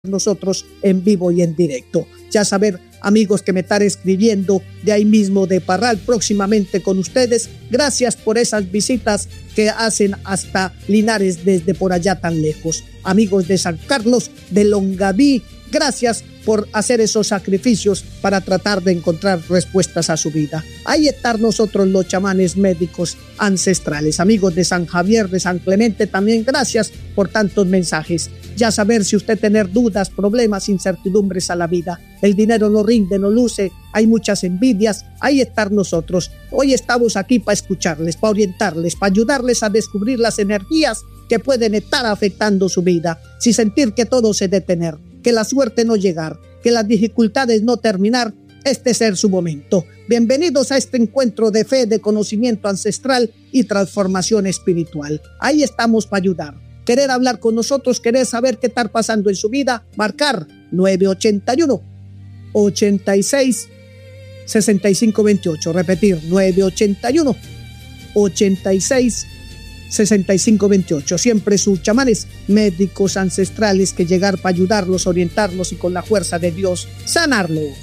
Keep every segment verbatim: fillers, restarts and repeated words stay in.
nosotros en vivo y en directo. Ya saber, amigos que me están escribiendo de ahí mismo de Parral, próximamente con ustedes. Gracias por esas visitas que hacen hasta Linares desde por allá tan lejos. Amigos de San Carlos, de Longaví, gracias por hacer esos sacrificios para tratar de encontrar respuestas a su vida. Ahí están nosotros los chamanes médicos ancestrales. Amigos de San Javier, de San Clemente, también gracias por tantos mensajes. Ya saber si usted tener dudas, problemas, incertidumbres a la vida. El dinero no rinde, no luce, hay muchas envidias. Ahí están nosotros. Hoy estamos aquí para escucharles, para orientarles, para ayudarles a descubrir las energías que pueden estar afectando su vida. Si sentir que todo se detener, que la suerte no llegar, que las dificultades no terminar, este ser su momento. Bienvenidos a este encuentro de fe, de conocimiento ancestral y transformación espiritual. Ahí estamos para ayudar. Querer hablar con nosotros, querer saber qué está pasando en su vida, marcar nueve ochenta y uno, ochenta y seis, sesenta y cinco veintiocho. Repetir, nueve ochenta y uno, ochenta y seis, sesenta y cinco veintiocho. Siempre sus chamanes médicos ancestrales que llegar para ayudarlos, orientarlos y con la fuerza de Dios sanarlos.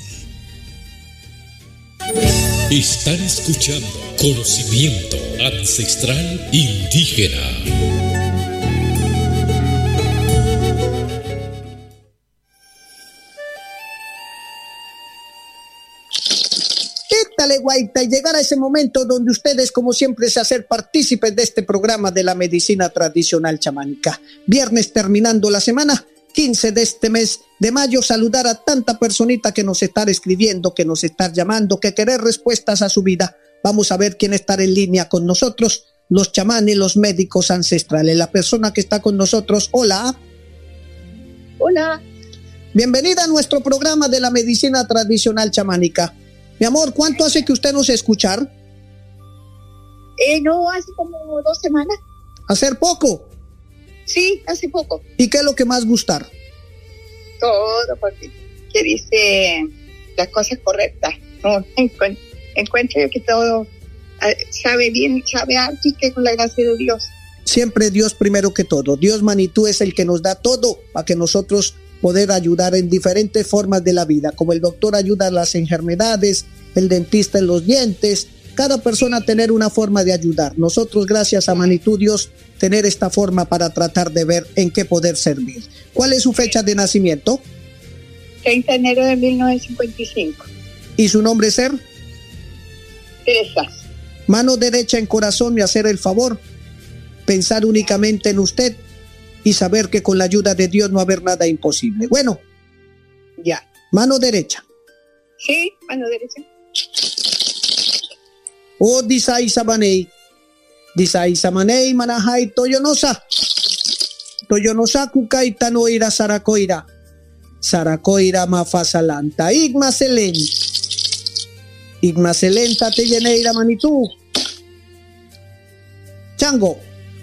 Están escuchando Conocimiento Ancestral Indígena. Dale, guaita, y llegar a ese momento donde ustedes, como siempre, se hacen partícipes de este programa de la medicina tradicional chamánica. Viernes terminando la semana, quince de este mes de mayo, saludar a tanta personita que nos está escribiendo, que nos está llamando, que quiere respuestas a su vida. Vamos a ver quién está en línea con nosotros, los chamanes, los médicos ancestrales. La persona que está con nosotros, hola. Hola. Bienvenida a nuestro programa de la medicina tradicional chamánica. Mi amor, ¿cuánto hace que usted nos escuchar? Eh, no, hace como dos semanas. ¿Hacer poco? Sí, hace poco. ¿Y qué es lo que más gustar? Todo, porque que dice las cosas correctas. No, encuentro, encuentro yo que todo sabe bien, sabe harto y que con la gracia de Dios. Siempre Dios primero que todo. Dios Manitú es el que nos da todo para que nosotros poder ayudar en diferentes formas de la vida, como el doctor ayuda a las enfermedades, el dentista en los dientes, cada persona tener una forma de ayudar. Nosotros, gracias a Manitú Dios, tener esta forma para tratar de ver en qué poder servir. ¿Cuál es su fecha de nacimiento? treinta de enero de mil novecientos cincuenta y cinco. ¿Y su nombre ser? Teresa. Mano derecha en corazón, me hacer el favor, pensar únicamente en usted y saber que con la ayuda de Dios no va a haber nada imposible. Bueno, ya. Mano derecha. Sí, mano derecha. O disai sabanei. Disai samanei manahai toyonosa. Toyonosa kukaita no ira saracoira. Saracoira mafasalanta. Igma selen. Igma selenta te lleneira manitú. Chango.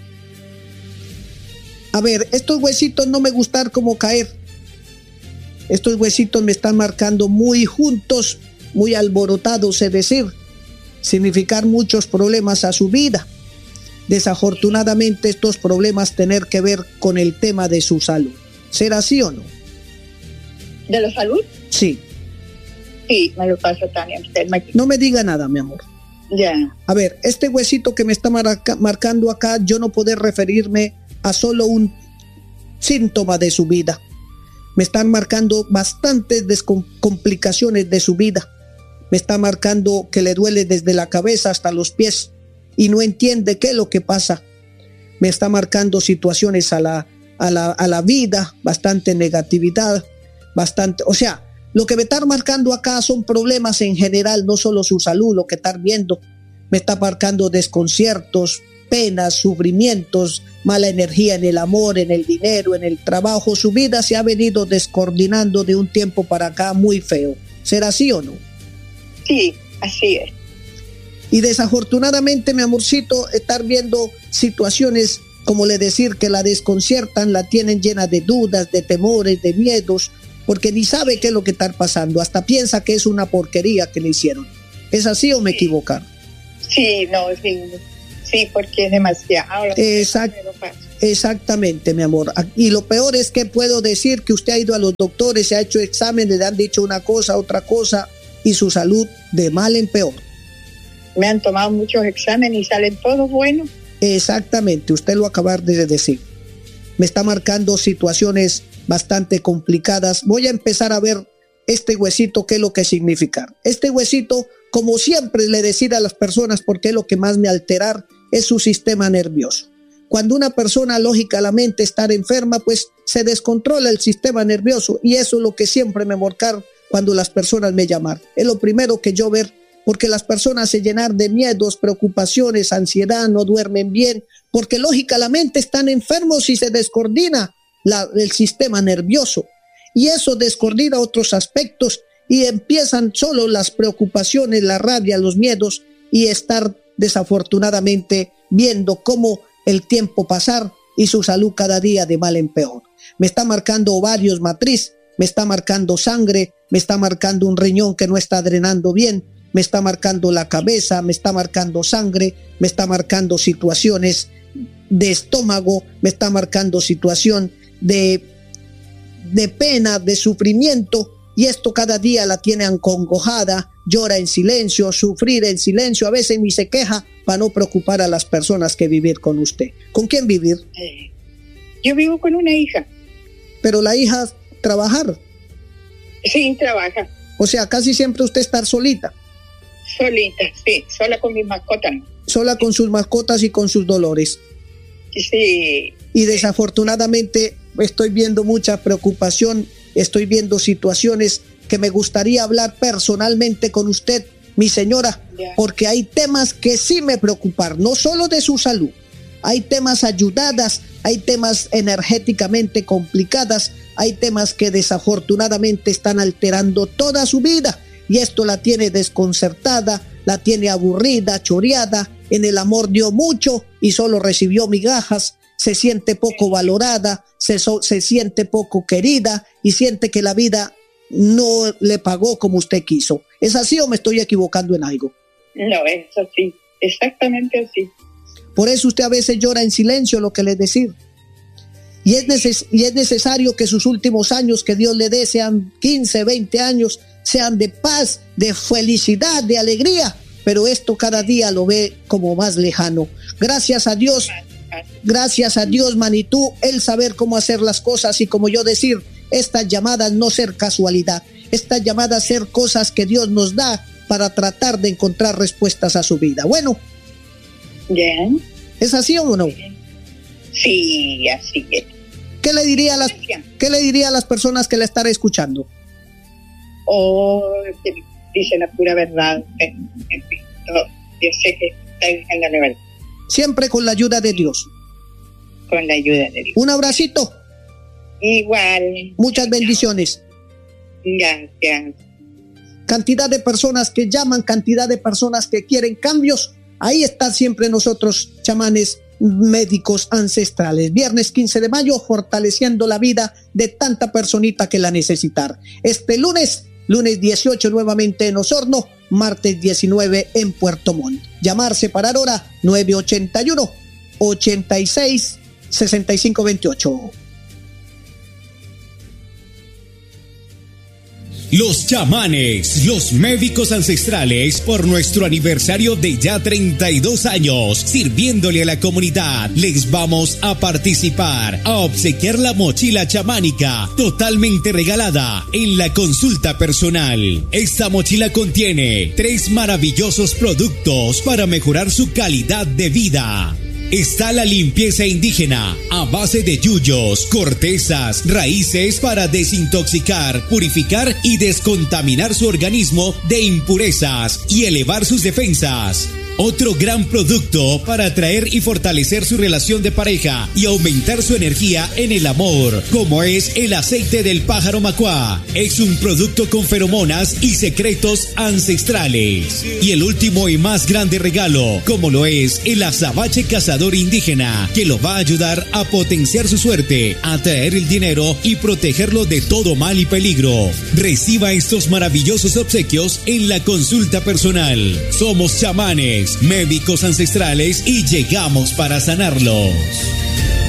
A ver, estos huesitos no me gustan como caer. Estos huesitos me están marcando muy juntos, muy alborotados, es decir, significar muchos problemas a su vida. Desafortunadamente estos problemas tener que ver con el tema de su salud. ¿Será así o no? ¿De la salud? Sí. Sí, me lo pasa Tania. No me diga nada, mi amor. Ya. A ver, este huesito que me está marca- marcando acá, yo no puedo referirme a solo un síntoma de su vida. Me están marcando bastantes complicaciones de su vida. Me está marcando que le duele desde la cabeza hasta los pies y no entiende qué es lo que pasa. Me está marcando situaciones a la, a la, a la vida, bastante negatividad, bastante, o sea, lo que me está marcando acá son problemas en general, no solo su salud, lo que están viendo. Me está marcando desconciertos, penas, sufrimientos, mala energía en el amor, en el dinero, en el trabajo. Su vida se ha venido descoordinando de un tiempo para acá muy feo. ¿Será así o no? Sí, así es. Y desafortunadamente, mi amorcito, estar viendo situaciones, como le decir, que la desconciertan, la tienen llena de dudas, de temores, de miedos, porque ni sabe qué es lo que está pasando. Hasta piensa que es una porquería que le hicieron. ¿Es así o me sí. equivocaron? Sí, no, sí. Sí, porque es demasiado. Exacto. Exactamente, mi amor. Y lo peor es que puedo decir que usted ha ido a los doctores, se ha hecho exámenes, le han dicho una cosa, otra cosa, y su salud de mal en peor. Me han tomado muchos exámenes y salen todos buenos. Exactamente, usted lo acaba de decir. Me está marcando situaciones bastante complicadas. Voy a empezar a ver este huesito, qué es lo que significa. Este huesito, como siempre le decir a las personas, porque es lo que más me alterar, es su sistema nervioso. Cuando una persona lógicamente está enferma, pues se descontrola el sistema nervioso, y eso es lo que siempre me marcar cuando las personas me llaman. Es lo primero que yo ver, porque las personas se llenan de miedos, preocupaciones, ansiedad, no duermen bien, porque lógicamente están enfermos y se descoordina la, el sistema nervioso. Y eso descoordina otros aspectos y empiezan solo las preocupaciones, la rabia, los miedos, y estar desafortunadamente viendo cómo el tiempo pasar y su salud cada día de mal en peor. Me está marcando ovarios, matriz, me está marcando sangre, me está marcando un riñón que no está drenando bien, me está marcando la cabeza, me está marcando sangre, me está marcando situaciones de estómago, me está marcando situación de, de pena, de sufrimiento, y esto cada día la tiene acongojada, llora en silencio, sufrir en silencio, a veces ni se queja para no preocupar a las personas que vivir con usted. ¿Con quién vivir? Eh, yo vivo con una hija. Pero la hija trabajar. Sí, trabaja. O sea, casi siempre usted está solita. Solita, sí, sola con mis mascotas. Sola con sus mascotas y con sus dolores. Sí. Y desafortunadamente estoy viendo mucha preocupación, estoy viendo situaciones que me gustaría hablar personalmente con usted, mi señora, yeah. Porque hay temas que sí me preocupan, no solo de su salud, hay temas ayudadas, hay temas energéticamente complicadas, hay temas que desafortunadamente están alterando toda su vida, y esto la tiene desconcertada, la tiene aburrida, choreada, en el amor dio mucho y solo recibió migajas, se siente poco valorada, se, so, se siente poco querida y siente que la vida no le pagó como usted quiso. ¿Es así o me estoy equivocando en algo? No, es así, exactamente así. Por eso usted a veces llora en silencio, lo que le decir. Y es, neces- y es necesario que sus últimos años que Dios le dé, sean quince, veinte años, sean de paz, de felicidad, de alegría, pero esto cada día lo ve como más lejano. Gracias a Dios, gracias a Dios, Manitú, el saber cómo hacer las cosas, y como yo decir, estas llamadas no ser casualidad, estas llamadas ser cosas que Dios nos da para tratar de encontrar respuestas a su vida. Bueno, bien. ¿Es así o no? Sí, así es. ¿Qué le diría a las, qué le diría a las personas que le están escuchando? Oh, que dice la pura verdad. Yo sé que está diciendo la verdad. Siempre con la ayuda de Dios. Con la ayuda de Dios. Un abracito. Igual. Muchas bendiciones. Gracias. Cantidad de personas que llaman, cantidad de personas que quieren cambios. Ahí están siempre nosotros, chamanes médicos ancestrales. Viernes quince de mayo, fortaleciendo la vida de tanta personita que la necesitar. Este lunes, lunes dieciocho nuevamente en Osorno, martes diecinueve en Puerto Montt. Llamar, separar hora, nueve ochenta y uno, ochenta y seis, sesenta y cinco veintiocho. Los chamanes, los médicos ancestrales, por nuestro aniversario de ya treinta y dos años, sirviéndole a la comunidad, les vamos a participar, a obsequiar la mochila chamánica, totalmente regalada, en la consulta personal. Esta mochila contiene tres maravillosos productos para mejorar su calidad de vida. Está la limpieza indígena a base de yuyos, cortezas, raíces para desintoxicar, purificar y descontaminar su organismo de impurezas y elevar sus defensas. Otro gran producto para atraer y fortalecer su relación de pareja y aumentar su energía en el amor, como es el aceite del pájaro macuá. Es un producto con feromonas y secretos ancestrales. Y el último y más grande regalo, como lo es el azabache cazador indígena, que lo va a ayudar a potenciar su suerte, atraer el dinero y protegerlo de todo mal y peligro. Reciba estos maravillosos obsequios en la consulta personal. Somos chamanes, médicos ancestrales, y llegamos para sanarlos.